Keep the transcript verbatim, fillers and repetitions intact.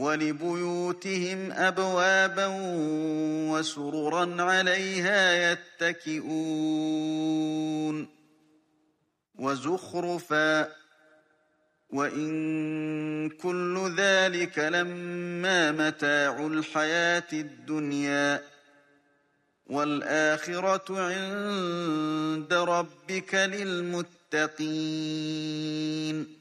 وَلِبُيُوتِهِمْ أَبْوَابًا وَسُرُرًا عَلَيْهَا يَتَّكِئُونَ وَزُخْرُفًا وَإِن كُلُّ ذَلِكَ لَمَّا مَتَاعُ الْحَيَاةِ الدُّنْيَا وَالْآخِرَةُ عِندَ رَبِّكَ لِلْمُتَّقِينَ